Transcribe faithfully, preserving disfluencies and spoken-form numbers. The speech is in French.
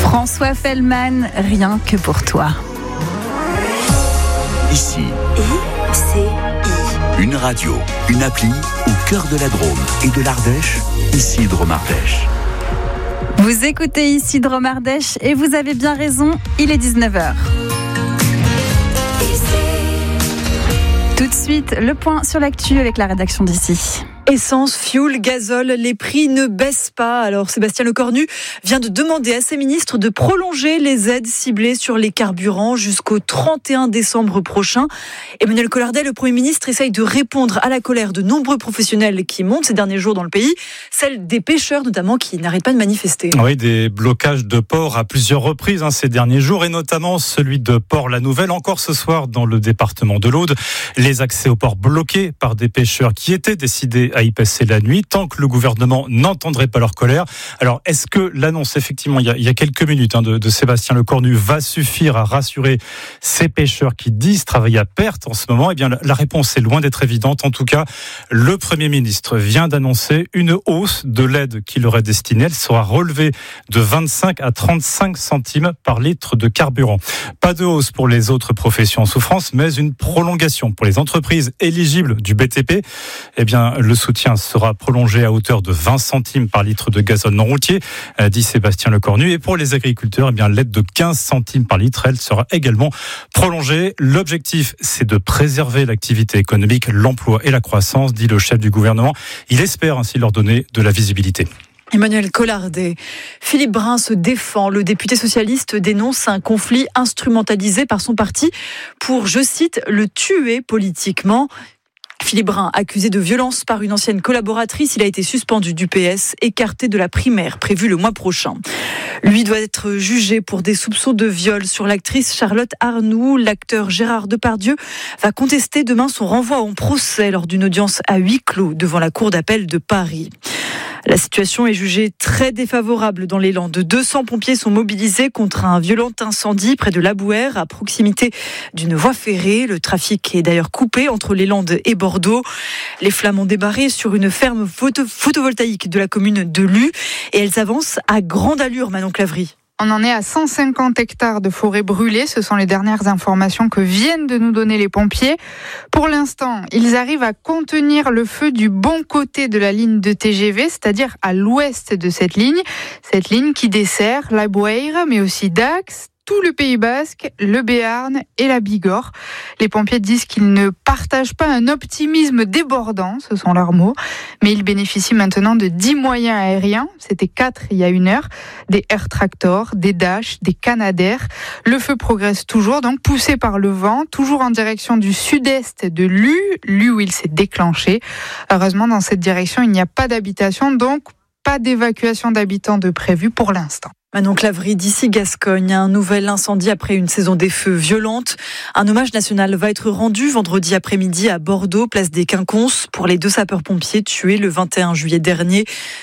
François Fellman, rien que pour toi. Ici, I C I. une radio, une appli au cœur de la Drôme et de l'Ardèche. Ici Drôme Ardèche. Vous écoutez ici Drôme Ardèche et vous avez bien raison, il est dix-neuf heures. Tout de suite, le point sur l'actu avec la rédaction d'ici. Essence, fioul, gazole, les prix ne baissent pas. Alors Sébastien Lecornu vient de demander à ses ministres de prolonger les aides ciblées sur les carburants jusqu'au trente et un décembre prochain. Emmanuel Collardet, le Premier ministre, essaye de répondre à la colère de nombreux professionnels qui montent ces derniers jours dans le pays, celle des pêcheurs notamment qui n'arrêtent pas de manifester. Oui, des blocages de ports à plusieurs reprises hein, ces derniers jours et notamment celui de Port-la-Nouvelle. Encore ce soir dans le département de l'Aude, les accès au port bloqués par des pêcheurs qui étaient décidés à y passer la nuit tant que le gouvernement n'entendrait pas leur colère. Alors, est-ce que l'annonce, effectivement, il y a, il y a quelques minutes hein, de, de Sébastien Lecornu va suffire à rassurer ces pêcheurs qui disent travailler à perte en ce moment? Eh bien, la, la réponse est loin d'être évidente. En tout cas, le Premier ministre vient d'annoncer une hausse de l'aide qui leur est destinée. Elle sera relevée de vingt-cinq à trente-cinq centimes par litre de carburant. Pas de hausse pour les autres professions en souffrance, mais une prolongation pour les entreprises éligibles du B T P. Eh bien, le soutien sera prolongé à hauteur de vingt centimes par litre de gazole non routier, dit Sébastien Lecornu. Et pour les agriculteurs, eh bien, l'aide de quinze centimes par litre, elle sera également prolongée. L'objectif, c'est de préserver l'activité économique, l'emploi et la croissance, dit le chef du gouvernement. Il espère ainsi leur donner de la visibilité. Emmanuel Collardet. Philippe Brun se défend. Le député socialiste dénonce un conflit instrumentalisé par son parti pour, je cite, le tuer politiquement. Philippe Brun, accusé de violence par une ancienne collaboratrice, il a été suspendu du P S, écarté de la primaire prévue le mois prochain. Lui doit être jugé pour des soupçons de viol sur l'actrice Charlotte Arnoux. L'acteur Gérard Depardieu va contester demain son renvoi en procès lors d'une audience à huis clos devant la cour d'appel de Paris. La situation est jugée très défavorable dans les Landes. deux cents pompiers sont mobilisés contre un violent incendie près de l'Abouère, à proximité d'une voie ferrée. Le trafic est d'ailleurs coupé entre les Landes et Bordeaux. Les flammes ont débarré sur une ferme photo- photovoltaïque de la commune de Luz et elles avancent à grande allure, Manon Clavry. On en est à cent cinquante hectares de forêt brûlée. Ce sont les dernières informations que viennent de nous donner les pompiers. Pour l'instant, ils arrivent à contenir le feu du bon côté de la ligne de T G V, c'est-à-dire à l'ouest de cette ligne. Cette ligne qui dessert la Boueire, mais aussi Dax, tout le Pays Basque, le Béarn et la Bigorre. Les pompiers disent qu'ils ne partagent pas un optimisme débordant, ce sont leurs mots, mais ils bénéficient maintenant de dix moyens aériens, c'était quatre il y a une heure, des Air Tractor, des Dash, des Canadair. Le feu progresse toujours, donc poussé par le vent, toujours en direction du sud-est de Luz, Luz où il s'est déclenché. Heureusement, dans cette direction, il n'y a pas d'habitation, donc pas d'évacuation d'habitants de prévu pour l'instant. Manon Clavry, d'ici Gascogne, un nouvel incendie après une saison des feux violente. Un hommage national va être rendu vendredi après-midi à Bordeaux, place des Quinconces, pour les deux sapeurs-pompiers tués le vingt et un juillet dernier.